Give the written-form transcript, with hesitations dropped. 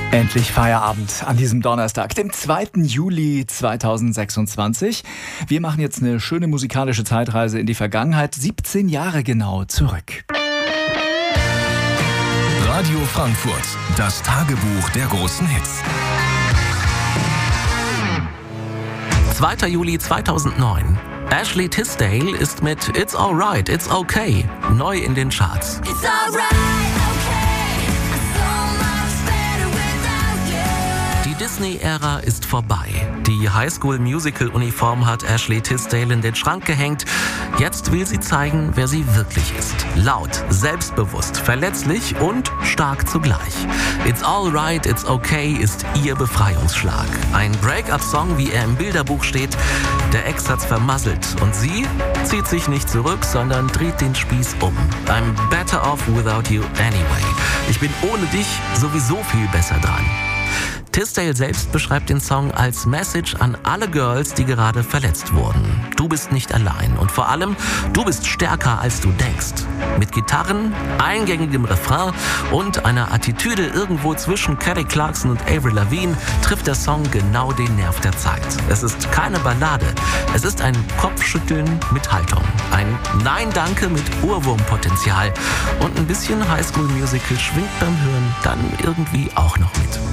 Endlich Feierabend an diesem Donnerstag, dem 2. Juli 2026. Wir machen jetzt eine schöne musikalische Zeitreise in die Vergangenheit, 17 Jahre genau zurück. Radio Frankfurt, das Tagebuch der großen Hits. 2. Juli 2009. Ashley Tisdale ist mit It's Alright, It's Okay neu in den Charts. It's alright, okay. So much better without you. Die Disney-Ära ist vorbei. Die Highschool-Musical-Uniform hat Ashley Tisdale in den Schrank gehängt. Jetzt will sie zeigen, wer sie wirklich ist. Laut, selbstbewusst, verletzlich und stark zugleich. It's Alright, It's Okay ist ihr Befreiungsschlag. Ein Break-up-Song, wie er im Bilderbuch steht. Der Ex hat's vermasselt und sie zieht sich nicht zurück, sondern dreht den Spieß um. I'm better off without you anyway. Ich bin ohne dich sowieso viel besser dran. Tisdale selbst beschreibt den Song als Message an alle Girls, die gerade verletzt wurden. Du bist nicht allein und vor allem, du bist stärker, als du denkst. Mit Gitarren, eingängigem Refrain und einer Attitüde irgendwo zwischen Kelly Clarkson und Avril Lavigne trifft der Song genau den Nerv der Zeit. Es ist keine Ballade, es ist ein Kopfschütteln mit Haltung. Ein Nein-Danke mit Ohrwurmpotenzial und ein bisschen Highschool Musical schwingt beim Hören dann irgendwie auch noch mit.